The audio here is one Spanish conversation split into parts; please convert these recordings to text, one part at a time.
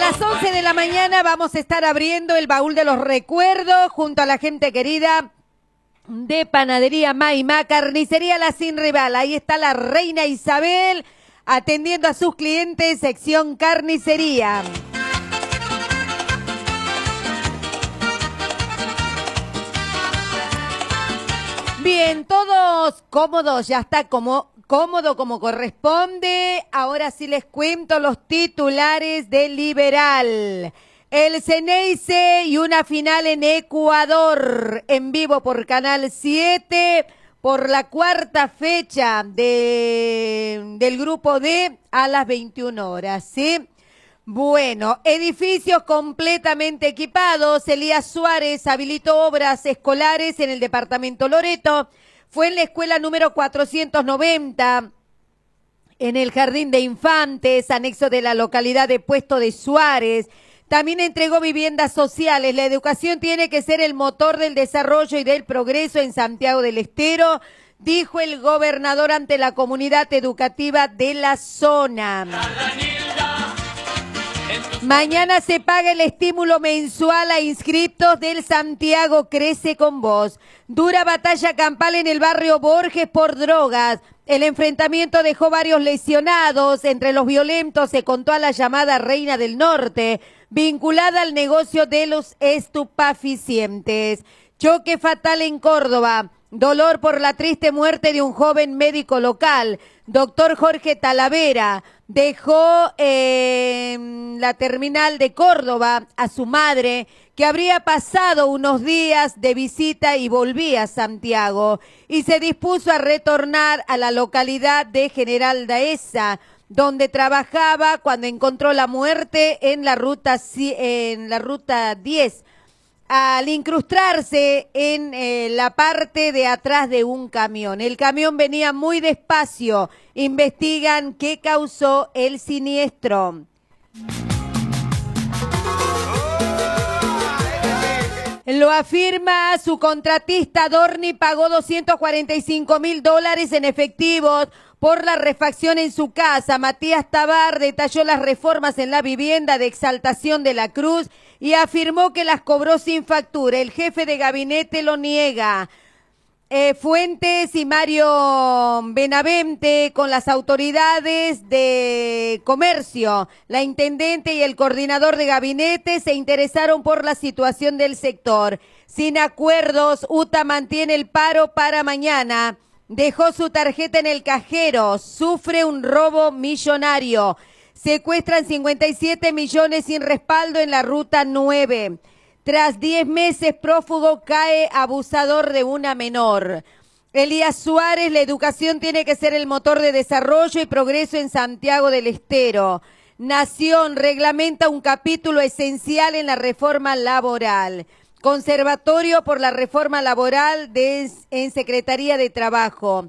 las 11 de la mañana vamos a estar abriendo el baúl de los recuerdos junto a la gente querida de Panadería Maimá, Carnicería La Sin Rival. Ahí está la reina Isabel atendiendo a sus clientes, sección carnicería. Bien, todos cómodos, ya está cómodo como corresponde. Ahora sí les cuento los titulares del Liberal. El Ceneice y una final en Ecuador, en vivo por Canal 7, por la cuarta fecha del Grupo D a las 21 horas, ¿sí? Bueno, edificios completamente equipados. Elías Suárez habilitó obras escolares en el departamento Loreto. Fue en la escuela número 490, en el Jardín de Infantes, anexo de la localidad de Puesto de Suárez. También entregó viviendas sociales. La educación tiene que ser el motor del desarrollo y del progreso en Santiago del Estero, dijo el gobernador ante la comunidad educativa de la zona. Mañana se paga el estímulo mensual a inscriptos del Santiago Crece con Vos. Dura batalla campal en el barrio Borges por drogas. El enfrentamiento dejó varios lesionados. Entre los violentos se contó a la llamada Reina del Norte, vinculada al negocio de los estupefacientes. Choque fatal en Córdoba. Dolor por la triste muerte de un joven médico local. Doctor Jorge Talavera dejó en la terminal de Córdoba a su madre, que habría pasado unos días de visita y volvía a Santiago, y se dispuso a retornar a la localidad de General Dehesa, donde trabajaba cuando encontró la muerte en la ruta 10. Al incrustarse en la parte de atrás de un camión. El camión venía muy despacio. Investigan qué causó el siniestro. Lo afirma su contratista. Dorni pagó $245.000 en efectivos por la refacción en su casa. Matías Tabar detalló las reformas en la vivienda de Exaltación de la Cruz y afirmó que las cobró sin factura. El jefe de gabinete lo niega. Fuentes y Mario Benavente con las autoridades de comercio, la intendente y el coordinador de gabinete se interesaron por la situación del sector. Sin acuerdos, UTA mantiene el paro para mañana. Dejó su tarjeta en el cajero, sufre un robo millonario. Secuestran 57 millones sin respaldo en la ruta 9. Tras 10 meses prófugo cae abusador de una menor. Elías Suárez, la educación tiene que ser el motor de desarrollo y progreso en Santiago del Estero. Nación reglamenta un capítulo esencial en la reforma laboral. Conservatorio por la reforma laboral en Secretaría de Trabajo.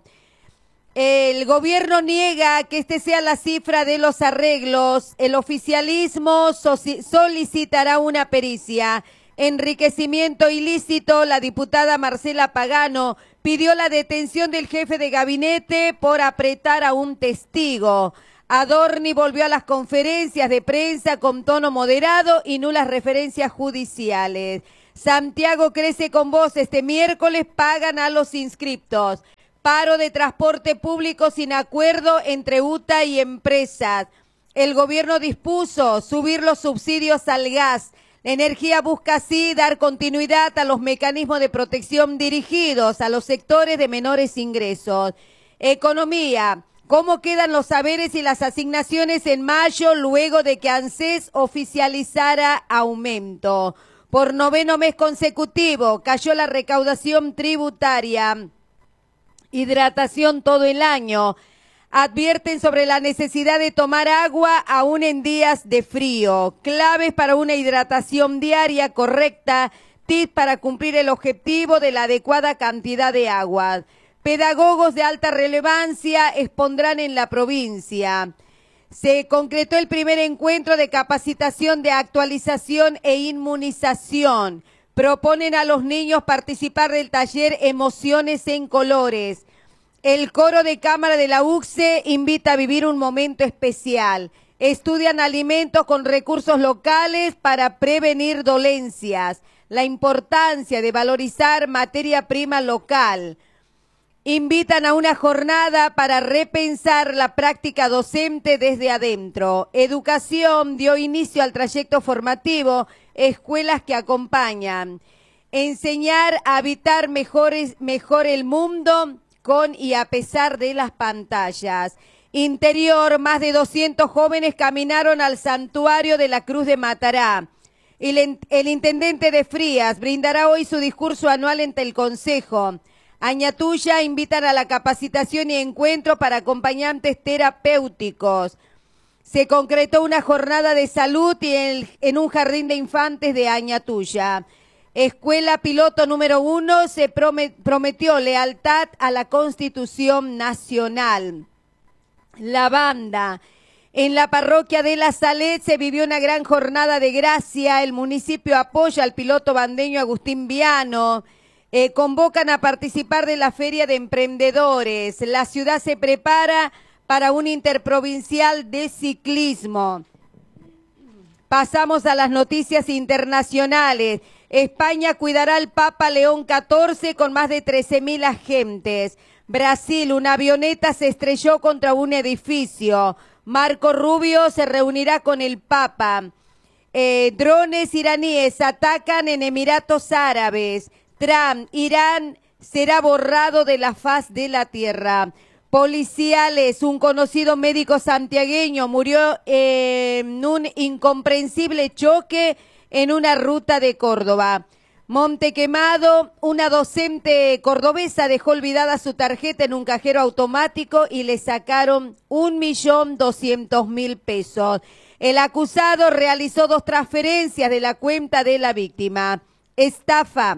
El gobierno niega que este sea la cifra de los arreglos. El oficialismo solicitará una pericia. Enriquecimiento ilícito. La diputada Marcela Pagano pidió la detención del jefe de gabinete por apretar a un testigo. Adorni volvió a las conferencias de prensa con tono moderado y nulas referencias judiciales. Santiago Crece con Vos. Este miércoles pagan a los inscriptos. Paro de transporte público sin acuerdo entre UTA y empresas. El gobierno dispuso subir los subsidios al gas. La energía busca así dar continuidad a los mecanismos de protección dirigidos a los sectores de menores ingresos. Economía. ¿Cómo quedan los saberes y las asignaciones en mayo luego de que ANSES oficializara aumento? Por 9º mes consecutivo cayó la recaudación tributaria. Hidratación todo el año. Advierten sobre la necesidad de tomar agua aún en días de frío. Claves para una hidratación diaria correcta. Tips para cumplir el objetivo de la adecuada cantidad de agua. Pedagogos de alta relevancia expondrán en la provincia. Se concretó el primer encuentro de capacitación de actualización e inmunización. Proponen a los niños participar del taller Emociones en Colores. El coro de cámara de la UCSE invita a vivir un momento especial. Estudian alimentos con recursos locales para prevenir dolencias. La importancia de valorizar materia prima local. Invitan a una jornada para repensar la práctica docente desde adentro. Educación dio inicio al trayecto formativo, escuelas que acompañan. Enseñar a habitar mejor el mundo con y a pesar de las pantallas. Interior, más de 200 jóvenes caminaron al santuario de la Cruz de Matará. El intendente de Frías brindará hoy su discurso anual ante el Consejo. Añatuya invitan a la capacitación y encuentro para acompañantes terapéuticos. Se concretó una jornada de salud en un jardín de infantes de Añatuya. Escuela piloto número 1 se prometió lealtad a la Constitución Nacional. La banda. En la parroquia de La Salet se vivió una gran jornada de gracia. El municipio apoya al piloto bandeño Agustín Viano. Convocan a participar de la Feria de Emprendedores. La ciudad se prepara para un interprovincial de ciclismo. Pasamos a las noticias internacionales. España cuidará al Papa León XIV con más de 13.000 agentes. Brasil, una avioneta se estrelló contra un edificio. Marco Rubio se reunirá con el Papa. Drones iraníes atacan en Emiratos Árabes. Trump, Irán será borrado de la faz de la tierra. Policiales, un conocido médico santiagueño murió en un incomprensible choque en una ruta de Córdoba. Montequemado, una docente cordobesa dejó olvidada su tarjeta en un cajero automático y le sacaron 1.200.000 pesos. El acusado realizó 2 transferencias de la cuenta de la víctima. Estafa.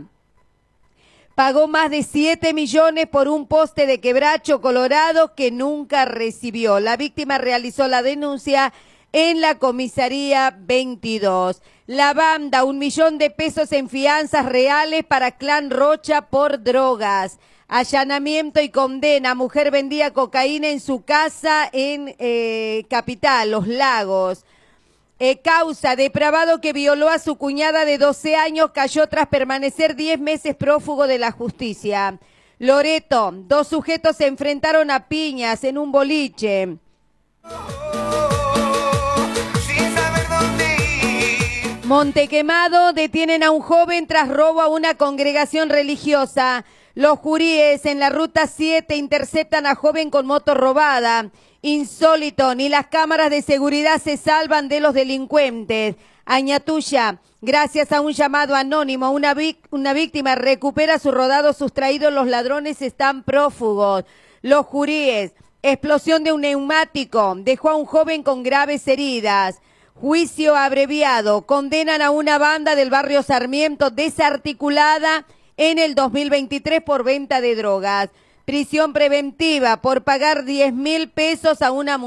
Pagó más de 7 millones por un poste de quebracho colorado que nunca recibió. La víctima realizó la denuncia en la comisaría 22. La banda, 1 millón de pesos en fianzas reales para Clan Rocha por drogas. Allanamiento y condena. Mujer vendía cocaína en su casa en Capital, Los Lagos. Causa, depravado que violó a su cuñada de 12 años cayó tras permanecer 10 meses prófugo de la justicia. Loreto, 2 sujetos se enfrentaron a piñas en un boliche. Montequemado, detienen a un joven tras robo a una congregación religiosa. Los juríes en la ruta 7 interceptan a joven con moto robada. Insólito, ni las cámaras de seguridad se salvan de los delincuentes. Añatuya, gracias a un llamado anónimo, una víctima recupera su rodado sustraído, los ladrones están prófugos. Los juríes, explosión de un neumático, dejó a un joven con graves heridas. Juicio abreviado, condenan a una banda del barrio Sarmiento desarticulada en el 2023 por venta de drogas. Prisión preventiva por pagar 10.000 pesos a una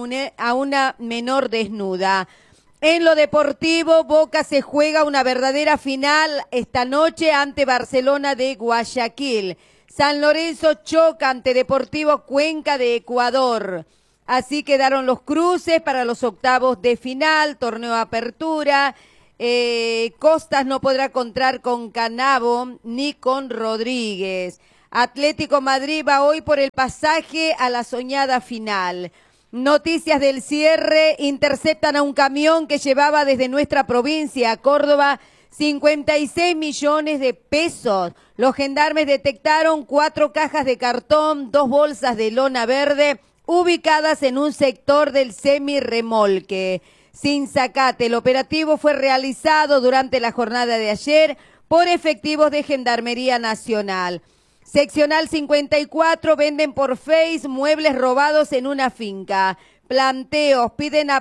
menor desnuda. En lo deportivo, Boca se juega una verdadera final esta noche ante Barcelona de Guayaquil. San Lorenzo choca ante Deportivo Cuenca de Ecuador. Así quedaron los cruces para los octavos de final, torneo apertura. Costas no podrá contar con Canavo ni con Rodríguez. Atlético Madrid va hoy por el pasaje a la soñada final. Noticias del cierre, interceptan a un camión que llevaba desde nuestra provincia a Córdoba 56 millones de pesos. Los gendarmes detectaron 4 cajas de cartón, 2 bolsas de lona verde, ubicadas en un sector del semirremolque. Sin Zacate, el operativo fue realizado durante la jornada de ayer por efectivos de Gendarmería Nacional. Seccional 54, venden por Face muebles robados en una finca. Planteos, piden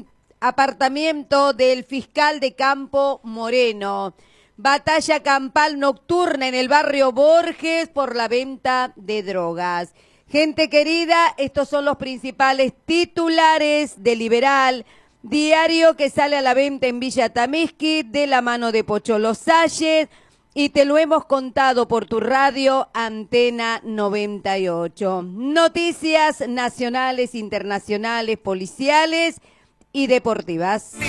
apartamiento del fiscal de Campo Moreno. Batalla campal nocturna en el barrio Borges por la venta de drogas. Gente querida, estos son los principales titulares de Liberal, diario que sale a la venta en Villa Tamisqui de la mano de Pocholo Salles. Y te lo hemos contado por tu radio Antena 98. Noticias nacionales, internacionales, policiales y deportivas.